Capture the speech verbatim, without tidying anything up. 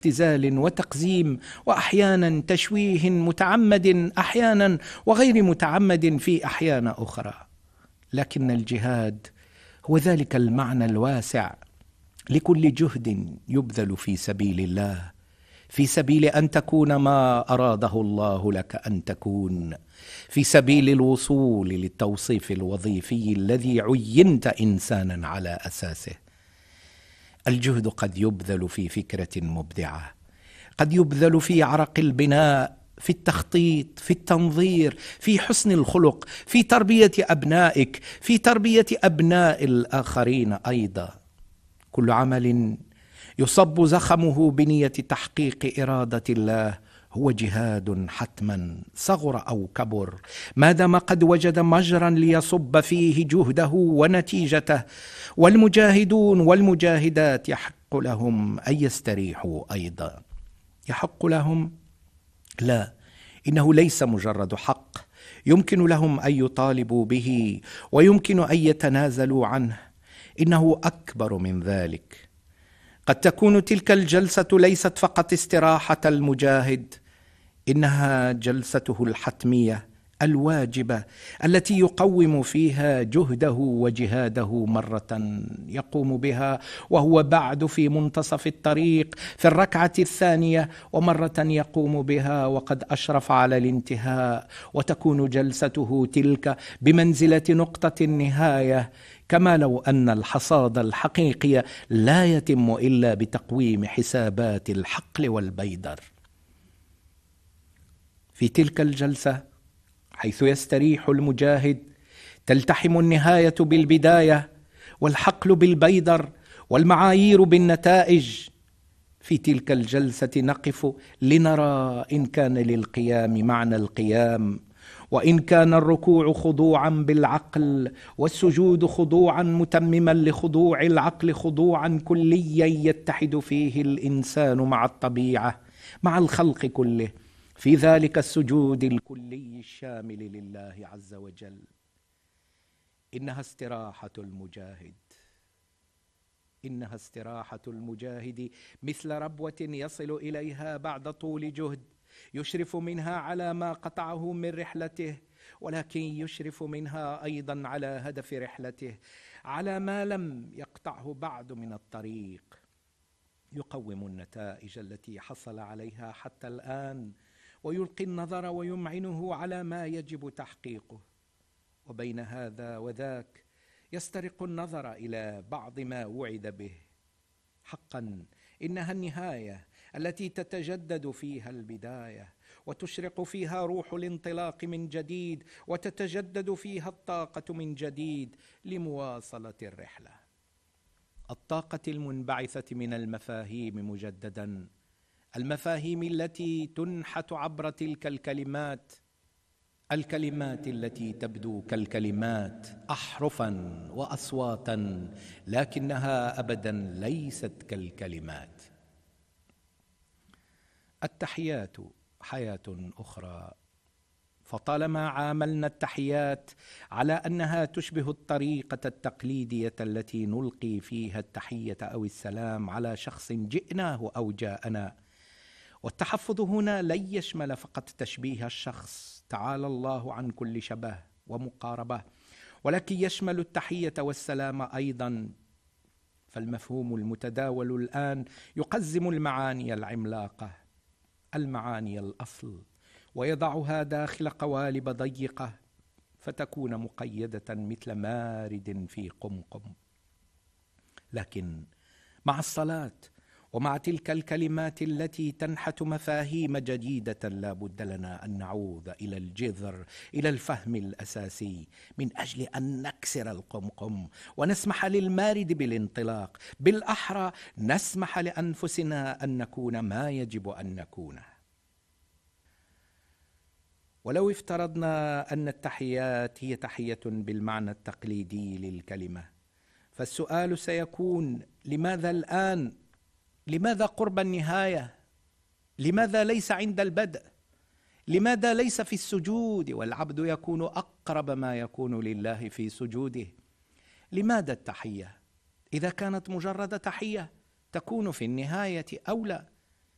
ابتذال وتقزيم، وأحيانا تشويه متعمد أحيانا وغير متعمد في أحيان أخرى. لكن الجهاد هو ذلك المعنى الواسع لكل جهد يبذل في سبيل الله، في سبيل أن تكون ما أراده الله لك أن تكون، في سبيل الوصول للتوصيف الوظيفي الذي عينت إنسانا على أساسه. الجهد قد يبذل في فكرة مبدعة، قد يبذل في عرق البناء، في التخطيط، في التنظير، في حسن الخلق، في تربية أبنائك، في تربية أبناء الآخرين أيضا. كل عمل يصب زخمه بنية تحقيق إرادة الله هو جهاد حتما، صغر أو كبر، ما دام قد وجد مجرا ليصب فيه جهده ونتيجته. والمجاهدون والمجاهدات يحق لهم أن يستريحوا أيضا. يحق لهم؟ لا، إنه ليس مجرد حق يمكن لهم أن يطالبوا به ويمكن أن يتنازلوا عنه، إنه أكبر من ذلك. قد تكون تلك الجلسة ليست فقط استراحة المجاهد، إنها جلسته الحتمية الواجبة التي يقوم فيها جهده وجهاده، مرة يقوم بها وهو بعد في منتصف الطريق في الركعة الثانية، ومرة يقوم بها وقد أشرف على الانتهاء، وتكون جلسته تلك بمنزلة نقطة النهاية، كما لو أن الحصاد الحقيقي لا يتم إلا بتقويم حسابات الحقل والبيدر. في تلك الجلسة حيث يستريح المجاهد تلتحم النهاية بالبداية، والحقل بالبيدر، والمعايير بالنتائج. في تلك الجلسة نقف لنرى إن كان للقيام معنى القيام، وإن كان الركوع خضوعا بالعقل، والسجود خضوعا متمما لخضوع العقل، خضوعا كليا يتحد فيه الإنسان مع الطبيعة، مع الخلق كله، في ذلك السجود الكلي الشامل لله عز وجل. إنها استراحة المجاهد، إنها استراحة المجاهد مثل ربوة يصل إليها بعد طول جهد، يشرف منها على ما قطعه من رحلته، ولكن يشرف منها أيضا على هدف رحلته، على ما لم يقطعه بعد من الطريق. يقوم النتائج التي حصل عليها حتى الآن، ويلقي النظر ويمعنه على ما يجب تحقيقه. وبين هذا وذاك يسترق النظر إلى بعض ما وعد به. حقا إنها النهاية التي تتجدد فيها البداية، وتشرق فيها روح الانطلاق من جديد، وتتجدد فيها الطاقة من جديد لمواصلة الرحلة. الطاقة المنبعثة من المفاهيم مجددا، المفاهيم التي تنحت عبر تلك الكلمات، الكلمات التي تبدو كالكلمات أحرفا وأصواتا، لكنها أبدا ليست كالكلمات. التحيات حياة أخرى، فطالما عاملنا التحيات على أنها تشبه الطريقة التقليدية التي نلقي فيها التحية أو السلام على شخص جئناه أو جاءنا، والتحفظ هنا لن يشمل فقط تشبيه الشخص، تعالى الله عن كل شبه ومقاربة، ولكن يشمل التحية والسلام أيضا. فالمفهوم المتداول الآن يقزم المعاني العملاقة، المعاني الأصل، ويضعها داخل قوالب ضيقة فتكون مقيدة مثل مارد في قمقم. لكن مع الصلاة ومع تلك الكلمات التي تنحت مفاهيم جديدة، لا بد لنا أن نعود إلى الجذر، إلى الفهم الأساسي، من أجل أن نكسر القمقم ونسمح للمارد بالانطلاق، بالأحرى نسمح لأنفسنا أن نكون ما يجب أن نكونه. ولو افترضنا أن التحيات هي تحية بالمعنى التقليدي للكلمة، فالسؤال سيكون: لماذا الآن؟ لماذا قرب النهاية؟ لماذا ليس عند البدء؟ لماذا ليس في السجود والعبد يكون أقرب ما يكون لله في سجوده؟ لماذا التحية؟ إذا كانت مجرد تحية تكون في النهاية أولى،